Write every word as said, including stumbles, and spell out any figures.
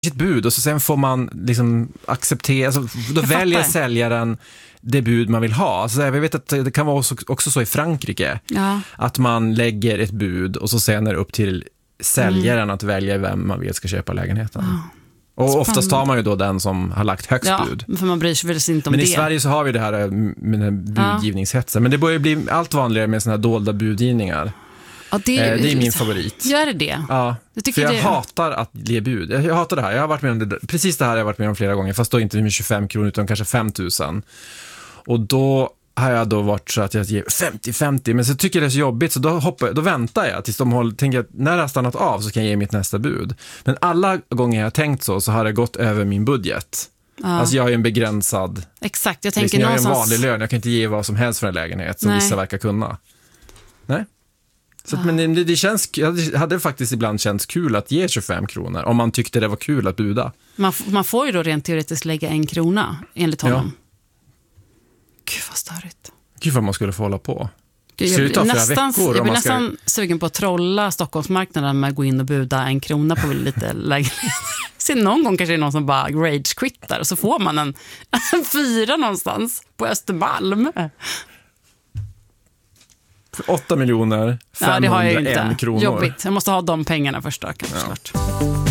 sitt bud och så sen får man liksom acceptera, alltså, då Jag väljer fattar. säljaren det bud man vill ha. Så jag vet att det kan vara också, också så i Frankrike Ja. att man lägger ett bud och så sen är det upp till säljaren mm. att välja vem man vill ska köpa lägenheten. Oh. Och Spännande. Oftast tar man ju då den som har lagt högst Ja, bud. för man bryr sig väl inte om Men det. i Sverige så har vi det här med den här budgivningshetsen. Men det börjar bli allt vanligare med såna här dolda budgivningar. Ja, det, är, eh, det är min favorit. Gör det det? Ja, jag tycker för jag det... hatar att ge bud. Jag, jag hatar det här. Jag har varit med om det, precis det här har jag varit med om flera gånger. Fast då inte med tjugofem kronor utan kanske fem tusen. Och då har jag då varit så att jag ger femtio femtio. Men så tycker jag det är så jobbigt så då, hoppar, då väntar jag tills de håller, tänker att när det har stannat av så kan jag ge mitt nästa bud. Men alla gånger jag har tänkt så så har det gått över min budget. Ja. Alltså jag har ju en begränsad... Exakt, jag tänker liksom, jag har någonstans... en vanlig lön. Jag kan inte ge vad som helst för en lägenhet som Nej. vissa verkar kunna. Nej. Så att, Ja. men det, det känns, det hade faktiskt ibland känts kul att ge tjugofem kronor om man tyckte det var kul att buda. Man, man får ju då rent teoretiskt lägga en krona enligt honom. Ja. Gud vad störigt. Gud vad man skulle få hålla på. Gud, Skulle det ta flera nästan, veckor? jag blir man ska... nästan sugen på att trolla Stockholmsmarknaden med att gå in och buda en krona på lite lägenhet. Se, någon gång kanske det är någon som bara rage-quittar och så får man en, en fyra någonstans på Östermalm. åtta miljoner femhundraen ja, det har jag inte. kronor. Jobbigt. Jag måste ha de pengarna först då, såklart. Ja.